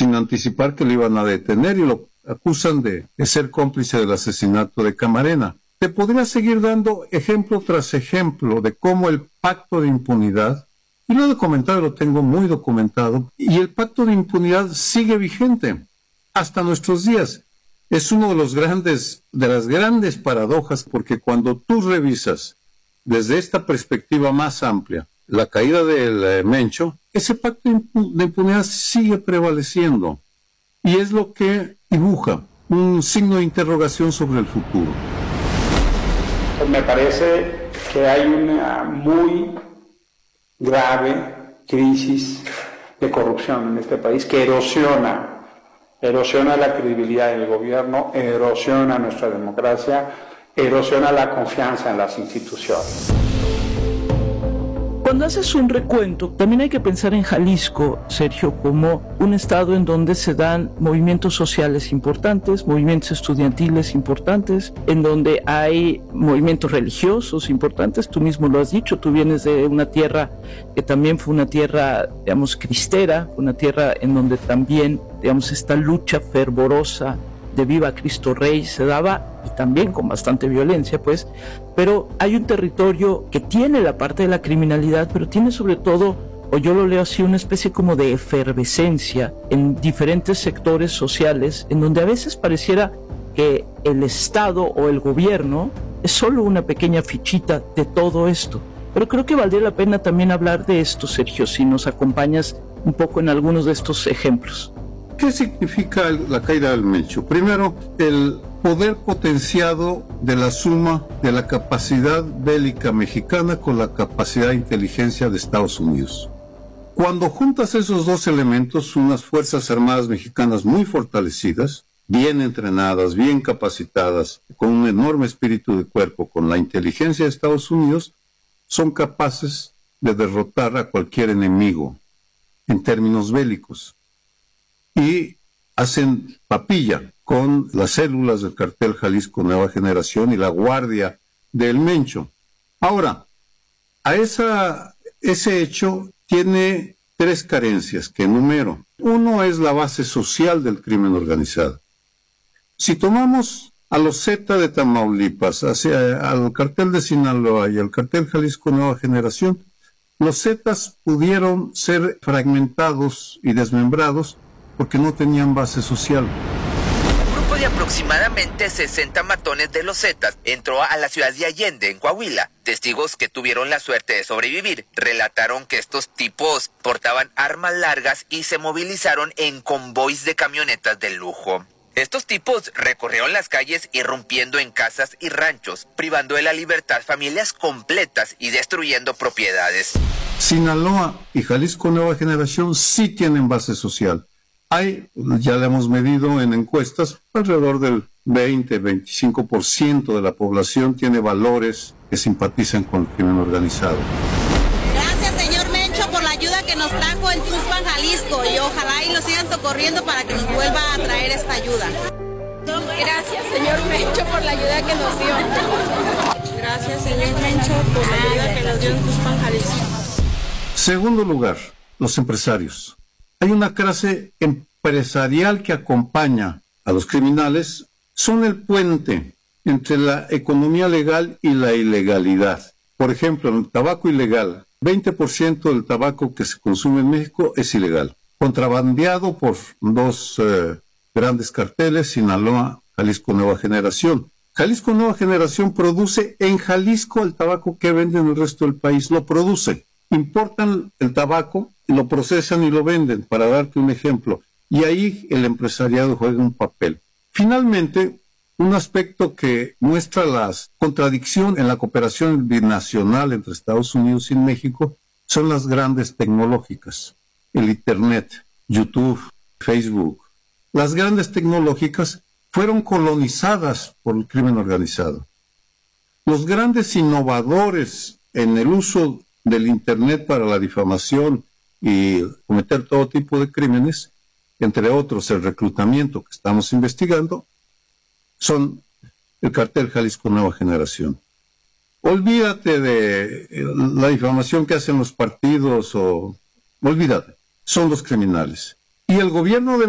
sin anticipar que lo iban a detener y lo acusan de ser cómplice del asesinato de Camarena. Te podría seguir dando ejemplo tras ejemplo de cómo el pacto de impunidad, y lo he documentado, lo tengo muy documentado, y el pacto de impunidad sigue vigente hasta nuestros días. Es uno de las grandes paradojas, porque cuando tú revisas desde esta perspectiva más amplia la caída del Mencho, ese pacto de impunidad sigue prevaleciendo y es lo que dibuja un signo de interrogación sobre el futuro. Pues me parece que hay una muy grave crisis de corrupción en este país que erosiona la credibilidad del gobierno, erosiona nuestra democracia, erosiona la confianza en las instituciones. Cuando haces un recuento, también hay que pensar en Jalisco, Sergio, como un estado en donde se dan movimientos sociales importantes, movimientos estudiantiles importantes, en donde hay movimientos religiosos importantes. Tú mismo lo has dicho, tú vienes de una tierra que también fue una tierra, digamos, cristera, una tierra en donde también, digamos, esta lucha fervorosa de Viva Cristo Rey se daba, y también con bastante violencia, pues, pero hay un territorio que tiene la parte de la criminalidad, pero tiene sobre todo, o yo lo leo así, una especie como de efervescencia en diferentes sectores sociales, en donde a veces pareciera que el Estado o el gobierno es solo una pequeña fichita de todo esto. Pero creo que valdría la pena también hablar de esto, Sergio, si nos acompañas un poco en algunos de estos ejemplos. ¿Qué significa la caída del Mencho? Primero, el poder potenciado de la suma de la capacidad bélica mexicana con la capacidad de inteligencia de Estados Unidos. Cuando juntas esos dos elementos, unas Fuerzas Armadas mexicanas muy fortalecidas, bien entrenadas, bien capacitadas, con un enorme espíritu de cuerpo, con la inteligencia de Estados Unidos, son capaces de derrotar a cualquier enemigo en términos bélicos. Y hacen papilla con las células del cartel Jalisco Nueva Generación y la guardia del Mencho. Ahora, ese hecho tiene tres carencias que enumero. Uno es la base social del crimen organizado. Si tomamos a los Zetas de Tamaulipas, al cartel de Sinaloa y al cartel Jalisco Nueva Generación, los Zetas pudieron ser fragmentados y desmembrados porque no tenían base social. Un grupo de aproximadamente 60 matones de los Zetas entró a la ciudad de Allende, en Coahuila. Testigos que tuvieron la suerte de sobrevivir relataron que estos tipos portaban armas largas y se movilizaron en convoys de camionetas de lujo. Estos tipos recorrieron las calles irrumpiendo en casas y ranchos, privando de la libertad familias completas y destruyendo propiedades. Sinaloa y Jalisco Nueva Generación sí tienen base social. Ya la hemos medido en encuestas, alrededor del 20-25% de la población tiene valores que simpatizan con el crimen organizado. Gracias, señor Mencho, por la ayuda que nos trajo en Tuxpan, Jalisco, y ojalá y lo sigan socorriendo para que nos vuelva a traer esta ayuda. Gracias, señor Mencho, por la ayuda que nos dio. Gracias, señor Mencho, por la ayuda que nos dio en Tuxpan, Jalisco. Segundo lugar, los empresarios. Hay una clase empresarial que acompaña a los criminales, son el puente entre la economía legal y la ilegalidad. Por ejemplo, en el tabaco ilegal, 20% del tabaco que se consume en México es ilegal, contrabandeado por dos grandes carteles, Sinaloa, Jalisco Nueva Generación. Jalisco Nueva Generación produce en Jalisco el tabaco que vende en el resto del país, lo produce. Importan el tabaco, lo procesan y lo venden, para darte un ejemplo. Y ahí el empresariado juega un papel. Finalmente, un aspecto que muestra la contradicción en la cooperación binacional entre Estados Unidos y México son las grandes tecnológicas. El Internet, YouTube, Facebook. Las grandes tecnológicas fueron colonizadas por el crimen organizado. Los grandes innovadores en el uso del Internet para la difamación y cometer todo tipo de crímenes, entre otros el reclutamiento que estamos investigando, son el cartel Jalisco Nueva Generación. Olvídate de la difamación que hacen los partidos, olvídate, son los criminales. Y el gobierno de